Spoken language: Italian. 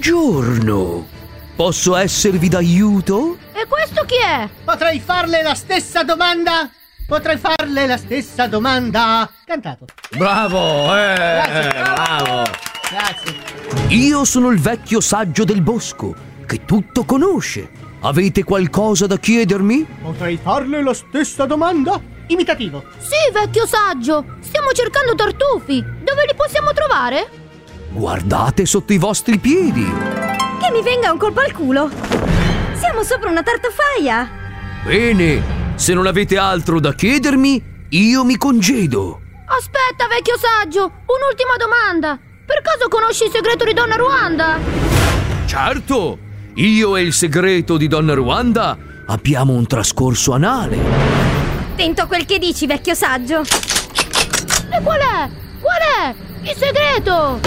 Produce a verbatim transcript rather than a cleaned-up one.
Buongiorno. Posso esservi d'aiuto? E questo chi è? Potrei farle la stessa domanda? Potrei farle la stessa domanda? Cantato. Bravo, eh, Grazie. bravo. Grazie. Io sono il vecchio saggio del bosco, che tutto conosce. Avete qualcosa da chiedermi? Potrei farle la stessa domanda? Imitativo. Sì, vecchio saggio. Stiamo cercando tartufi. Dove li possiamo trovare? Guardate sotto i vostri piedi. Che mi venga un colpo al culo. Siamo sopra una tartufaia. Bene. Se non avete altro da chiedermi, io mi congedo. Aspetta, vecchio saggio, un'ultima domanda. Per caso conosci il segreto di Donna Ruanda? Certo, io e il segreto di Donna Ruanda abbiamo un trascorso anale. Attento a quel che dici, vecchio saggio. E qual è? Qual è? Il segreto!